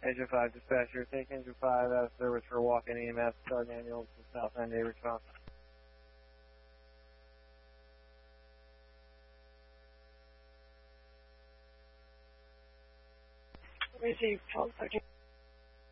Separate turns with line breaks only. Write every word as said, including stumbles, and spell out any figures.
Engine five dispatcher, take Engine five out of service for walk-in E M S, start annual to South End, A response.
Receive twelve thirteen.